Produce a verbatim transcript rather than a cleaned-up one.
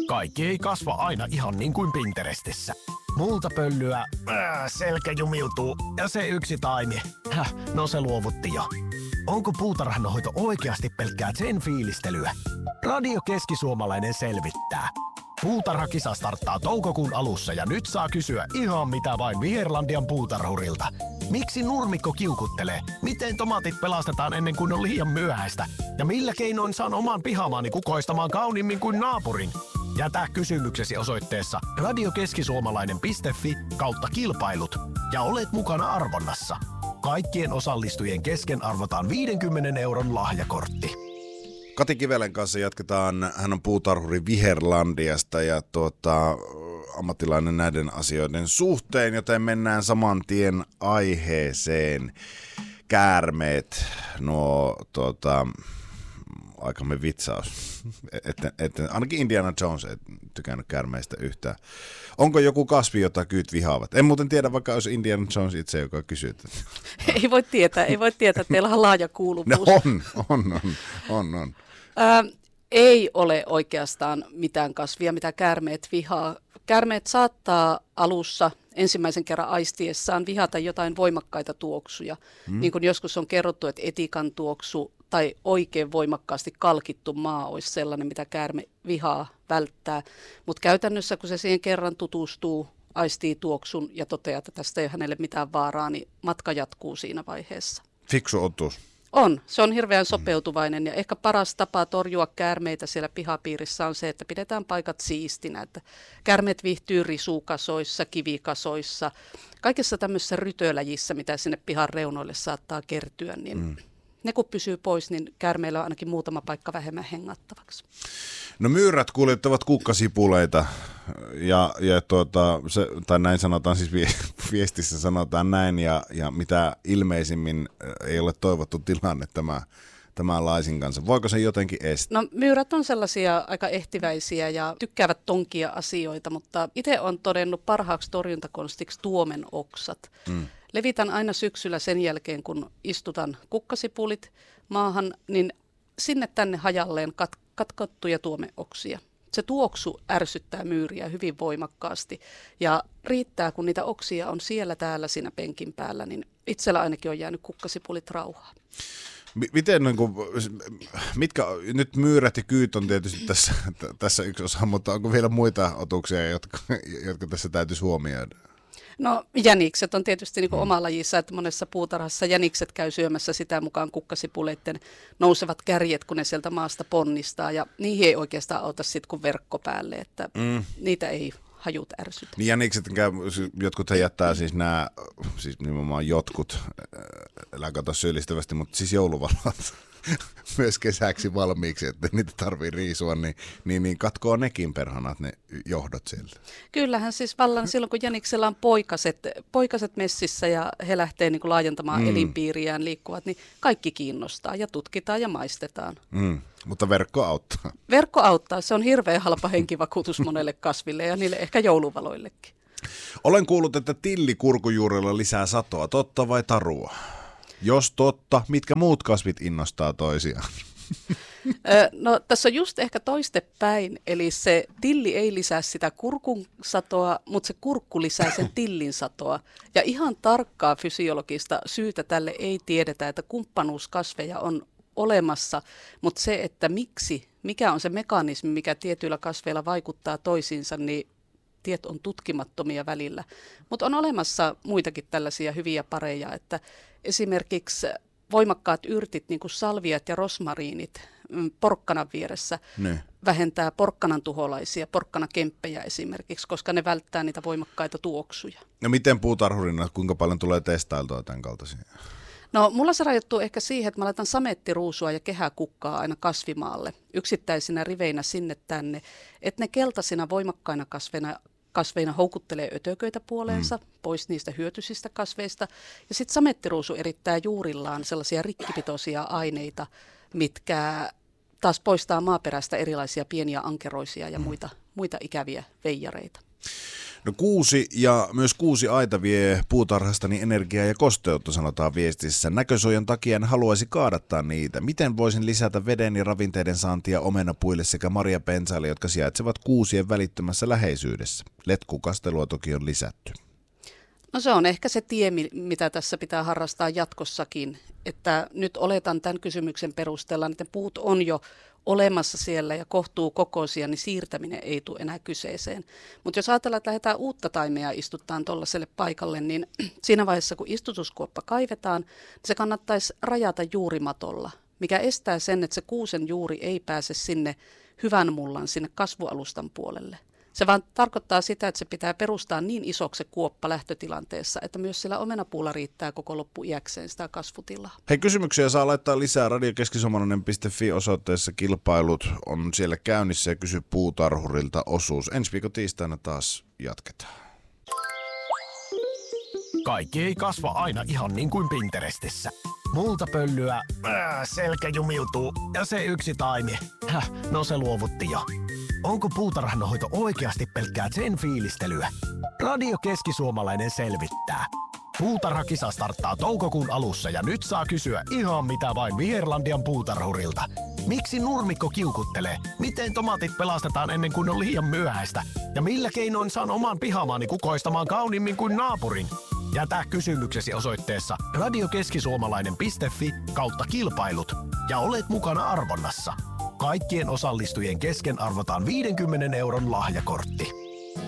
Kaikki ei kasva aina ihan niin kuin Pinterestissä. Multapölyä, äh, selkä jumiutuu ja se yksi taimi. Häh, no se luovutti jo. Onko puutarhanhoito oikeasti pelkkää sen fiilistelyä? Radio Keski-Suomalainen selvittää. Puutarhakisa starttaa toukokuun alussa ja nyt saa kysyä ihan mitä vain Viherlandian puutarhurilta. Miksi nurmikko kiukuttelee? Miten tomaatit pelastetaan ennen kuin on liian myöhäistä? Ja millä keinoin saan oman pihamaani kukoistamaan kauniimmin kuin naapurin? Jätä kysymyksesi osoitteessa radiokeskisuomalainen piste fi kautta kilpailut ja olet mukana arvonnassa. Kaikkien osallistujien kesken arvotaan viidenkymmenen euron lahjakortti. Kati Kivelän kanssa jatketaan, hän on puutarhuri Viherlandiasta ja tuota, ammattilainen näiden asioiden suhteen, joten mennään saman tien aiheeseen. Käärmeet, nuo tuota, aikamme vitsaus, että, että ainakin Indiana Jones ei tykännyt käärmeistä yhtään. Onko joku kasvi, jota kyyt vihaavat? En muuten tiedä, vaikka olisi Indiana Jones itse, joka kysyy. Ei voi tietää, ei voi tietää, teillä on laaja kuuluvuus. No on, on, on, on, on. Ää, ei ole oikeastaan mitään kasvia, mitä käärmeet vihaa. Käärmeet saattaa alussa ensimmäisen kerran aistiessaan vihata jotain voimakkaita tuoksuja. Hmm. Niin kuin joskus on kerrottu, että etikan tuoksu tai oikein voimakkaasti kalkittu maa olisi sellainen, mitä käärme vihaa välttää. Mutta käytännössä, kun se siihen kerran tutustuu, aistii tuoksun ja toteaa, että tästä ei ole hänelle mitään vaaraa, niin matka jatkuu siinä vaiheessa. Fiksu otus. On. Se on hirveän sopeutuvainen ja ehkä paras tapa torjua käärmeitä siellä pihapiirissä on se, että pidetään paikat siistinä. Että käärmeet viihtyy risukasoissa, kivikasoissa, kaikessa tämmöisessä rytöläjissä, mitä sinne pihan reunoille saattaa kertyä, niin mm. ne kun pysyy pois, niin käärmeillä on ainakin muutama paikka vähemmän hengattavaksi. No myyrät kuljettavat kukkasipuleita ja, ja tuota, se, tai näin sanotaan, siis viestissä sanotaan näin ja, ja mitä ilmeisimmin ei ole toivottu tilanne tämä, tämä laisin kanssa. Voiko se jotenkin estää? No myyrät on sellaisia aika ehtiväisiä ja tykkäävät tonkia asioita, mutta itse olen todennut parhaaksi torjuntakonstiksi tuomen oksat. Mm. Levitän aina syksyllä sen jälkeen, kun istutan kukkasipulit maahan, niin sinne tänne hajalleen kat- katkottuja tuomeoksia. Se tuoksu ärsyttää myyriä hyvin voimakkaasti ja riittää, kun niitä oksia on siellä täällä siinä penkin päällä, niin itsellä ainakin on jäänyt kukkasipulit rauhaan. Miten, niin kuin, mitkä, nyt myyrät ja kyyt on tietysti tässä, tässä yksi osa, mutta onko vielä muita otuksia, jotka, jotka tässä täytyisi huomioida? No jänikset on tietysti niin kuin oma lajissa, että monessa puutarhassa jänikset käy syömässä sitä mukaan kukkasipuleiden nousevat kärjet, kun ne sieltä maasta ponnistaa ja niihin ei oikeastaan auta sitten kuin verkko päälle, että mm. niitä ei hajut ärsytä. Niin jänikset, jotkut he jättää siis nämä, siis nimenomaan jotkut, älä kato syyllistävästi, mutta siis jouluvalot myös kesäksi valmiiksi, että niitä tarvii riisua, niin, niin, niin katkoo nekin perhanat ne johdot sieltä. Kyllähän siis vallan silloin, kun jäniksellä on poikaset, poikaset messissä ja he lähtee niin kuin laajentamaan mm. elinpiiriään, liikkuvat, niin kaikki kiinnostaa ja tutkitaan ja maistetaan. Mm. Mutta verkko auttaa. Verkko auttaa, se on hirveän halpa henkivakuutus monelle kasville ja niille ehkä jouluvaloillekin. Olen kuullut, että tilli kurkujuurella lisää satoa, totta vai tarua? Jos totta, mitkä muut kasvit innostaa toisiaan? No tässä on just ehkä toistepäin, eli se tilli ei lisää sitä kurkun satoa, mutta se kurkku lisää sen tillin satoa. Ja ihan tarkkaa fysiologista syytä tälle ei tiedetä, että kumppanuuskasveja on olemassa, mutta se, että miksi, mikä on se mekanismi, mikä tietyillä kasveilla vaikuttaa toisiinsa, niin tiet on tutkimattomia välillä. Mutta on olemassa muitakin tällaisia hyviä pareja, että esimerkiksi voimakkaat yrtit, niin kuin salviat ja rosmariinit porkkanan vieressä, ne vähentää porkkanan tuholaisia, porkkanakemppejä esimerkiksi, koska ne välttää niitä voimakkaita tuoksuja. No miten puutarhurina, kuinka paljon tulee testailtua tämän kaltaisia? No mulla se rajoittuu ehkä siihen, että mä laitan samettiruusua ja kehäkukkaa aina kasvimaalle, yksittäisinä riveinä sinne tänne, että ne keltaisina voimakkaina kasveina kasveina houkuttelee ötököitä puoleensa, mm. pois niistä hyötyisistä kasveista. Ja sitten samettiruusu erittää juurillaan sellaisia rikkipitoisia aineita, mitkä taas poistaa maaperästä erilaisia pieniä ankeroisia ja mm. muita, muita ikäviä veijareita. No kuusi ja myös kuusi aita vie puutarhastani energiaa ja kosteutta, sanotaan viestissä. Näkösuojan takia en haluaisi kaadattaa niitä. Miten voisin lisätä veden ja ravinteiden saantia omenapuille sekä marjapensaille, jotka sijaitsevat kuusien välittömässä läheisyydessä? Letkukastelua toki on lisätty. No se on ehkä se tie, mitä tässä pitää harrastaa jatkossakin, että nyt oletan tämän kysymyksen perusteella, että puut on jo olemassa siellä ja kohtuu kokoisia, niin siirtäminen ei tule enää kyseeseen. Mutta jos ajatellaan, että lähdetään uutta taimea istuttaa tuollaiselle paikalle, niin siinä vaiheessa, kun istutuskuoppa kaivetaan, niin se kannattaisi rajata juurimatolla, mikä estää sen, että se kuusen juuri ei pääse sinne hyvän mullan, sinne kasvualustan puolelle. Se vaan tarkoittaa sitä, että se pitää perustaa niin isoksi se kuoppa lähtötilanteessa, että myös sillä omenapuulla riittää koko loppuiäkseen sitä kasvutilaa. Hei, kysymyksiä saa laittaa lisää radiokeskisomainen piste fi osoitteessa. Kilpailut on siellä käynnissä ja kysy puutarhurilta osuus. Ensi viikon tiistaina taas jatketaan. Kaikki ei kasva aina ihan niin kuin Pinterestissä. Multapölyä, äh, selkä jumiutuu ja se yksi taimi, häh, no se luovutti jo. Onko puutarhanhoito oikeasti pelkkää sen fiilistelyä? Radio Keskisuomalainen selvittää. Puutarhakisa starttaa toukokuun alussa ja nyt saa kysyä ihan mitä vain Viherlandian puutarhurilta. Miksi nurmikko kiukuttelee? Miten tomaatit pelastetaan ennen kuin on liian myöhäistä? Ja millä keinoin saan oman pihamaani kukoistamaan kauniimmin kuin naapurin? Jätä kysymyksesi osoitteessa radiokeskisuomalainen piste fi kautta kilpailut ja olet mukana arvonnassa. Kaikkien osallistujien kesken arvotaan viidenkymmenen euron lahjakortti.